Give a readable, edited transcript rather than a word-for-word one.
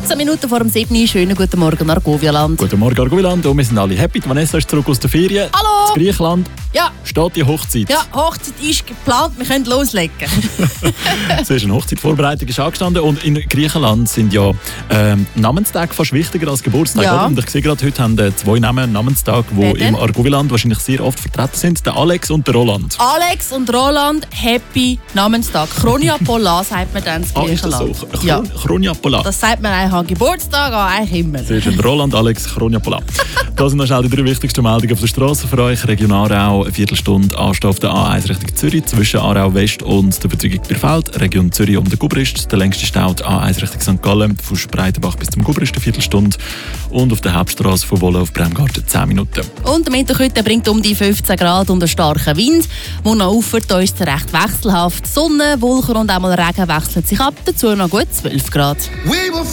18 Minuten vor dem 7. Schönen guten Morgen, Argovia-Land. Guten Morgen, Argovia-Land. Und wir sind alle happy. Vanessa ist zurück aus der Ferien. Hallo! In Griechenland Ja. steht die Hochzeit. Ja, Hochzeit ist geplant, wir können loslegen. Es ist eine Hochzeitvorbereitung ist angestanden und in Griechenland sind ja Namenstage fast wichtiger als Geburtstag. Ja. Oder? Und ich sehe gerade, heute haben zwei Namen Namenstage, die im Argovia-Land wahrscheinlich sehr oft vertreten sind. Der Alex und der Roland. Alex und Roland, happy Namenstag. Chroniapola sagt man dann in Griechenland. Ist das so? Ja. Chroniapola. Das sagt man eigentlich an Geburtstag, aber eigentlich immer. Sehr schön. Roland, Alex, Chroniapola. Das sind noch schnell die 3 wichtigsten Meldungen auf der Straße für euch. Region Aarau, eine Viertelstunde Anstehen auf der A1 Richtung Zürich, zwischen Aarau West und der Verzweigung Bierfeld. Region Zürich um den Gubrist. Der längste Stau die A1 Richtung St. Gallen, von Spreitenbach bis zum Gubrist, eine Viertelstunde. Und auf der Hauptstraße von Wolle auf Bremgarten 10 Minuten. Und der Mittag bringt um die 15 Grad und einen starken Wind. Wo noch auffährt, da ist es recht wechselhaft. Sonne, Wolken und auch mal Regen wechseln sich ab. Dazu noch gut 12 Grad.